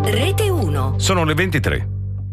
Rete 1. Sono le 23.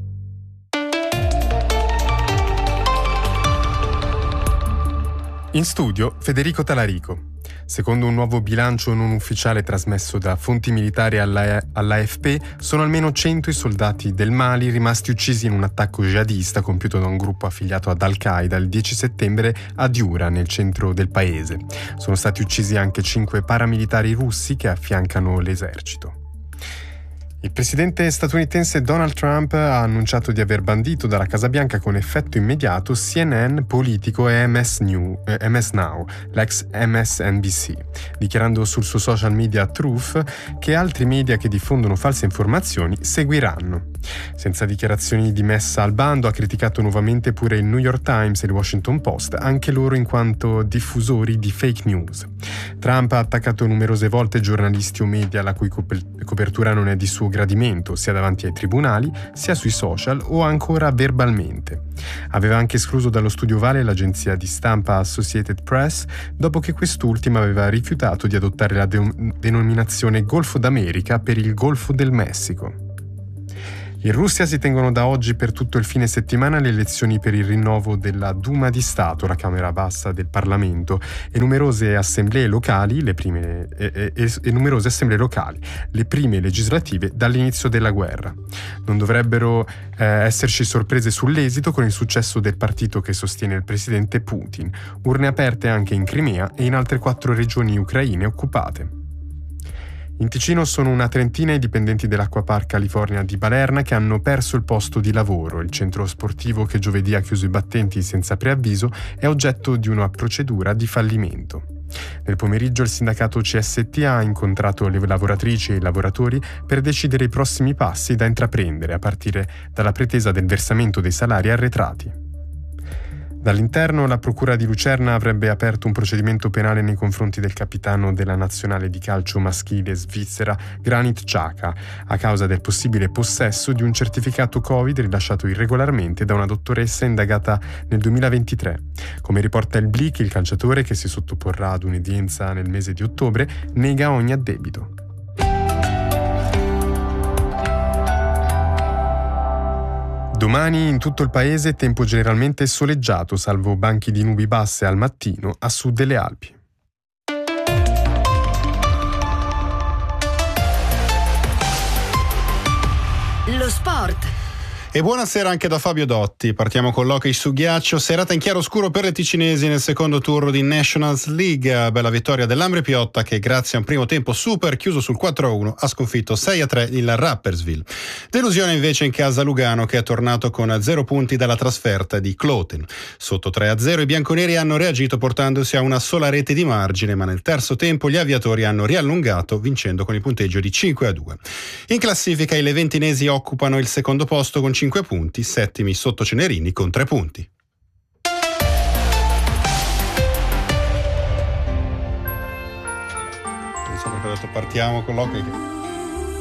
In studio Federico Talarico. Secondo un nuovo bilancio non ufficiale trasmesso da fonti militari all'AFP, sono almeno 100 i soldati del Mali rimasti uccisi in un attacco jihadista compiuto da un gruppo affiliato ad Al-Qaeda il 10 settembre a Diura, nel centro del paese. Sono stati uccisi anche 5 paramilitari russi che affiancano l'esercito. Il presidente statunitense Donald Trump ha annunciato di aver bandito dalla Casa Bianca con effetto immediato CNN, Politico e MS Now, l'ex MSNBC, dichiarando sul suo social media Truth che altri media che diffondono false informazioni seguiranno. Senza dichiarazioni di messa al bando, ha criticato nuovamente pure il New York Times e il Washington Post, anche loro in quanto diffusori di fake news. Trump ha attaccato numerose volte giornalisti o media la cui copertura non è di suo gradimento, sia davanti ai tribunali, sia sui social o ancora verbalmente. Aveva anche escluso dallo studio Ovale l'agenzia di stampa Associated Press dopo che quest'ultima aveva rifiutato di adottare la denominazione Golfo d'America per il Golfo del Messico. In Russia si tengono da oggi per tutto il fine settimana le elezioni per il rinnovo della Duma di Stato, la Camera Bassa del Parlamento, e numerose assemblee locali, le prime legislative dall'inizio della guerra. Non dovrebbero esserci sorprese sull'esito con il successo del partito che sostiene il presidente Putin. Urne aperte anche in Crimea e in altre 4 regioni ucraine occupate. In Ticino sono una trentina i dipendenti dell'Acquapark California di Balerna che hanno perso il posto di lavoro. Il centro sportivo, che giovedì ha chiuso i battenti senza preavviso, è oggetto di una procedura di fallimento. Nel pomeriggio il sindacato CST ha incontrato le lavoratrici e i lavoratori per decidere i prossimi passi da intraprendere, a partire dalla pretesa del versamento dei salari arretrati. Dall'interno, la Procura di Lucerna avrebbe aperto un procedimento penale nei confronti del capitano della nazionale di calcio maschile svizzera Granit Xhaka, a causa del possibile possesso di un certificato Covid rilasciato irregolarmente da una dottoressa indagata nel 2023. Come riporta il Blick, il calciatore, che si sottoporrà ad un'udienza nel mese di ottobre, nega ogni addebito. Domani in tutto il paese tempo generalmente soleggiato, salvo banchi di nubi basse al mattino a sud delle Alpi. Lo sport. E buonasera anche da Fabio Dotti. Partiamo con l'hockey su ghiaccio. Serata in chiaroscuro per le ticinesi nel secondo turno di Nationals League. Bella vittoria dell'Ambre Piotta che, grazie a un primo tempo super chiuso sul 4-1, ha sconfitto 6-3 il Rapperswil. Delusione invece in casa Lugano, che è tornato con 0 punti dalla trasferta di Kloten. Sotto 3-0 i bianconeri hanno reagito portandosi a una sola rete di margine, ma nel terzo tempo gli aviatori hanno riallungato, vincendo con il punteggio di 5-2. In classifica i leventinesi occupano il secondo posto con 5 punti, settimi sotto Cenerini con 3 punti. Non so perché ho detto partiamo con l'hockey.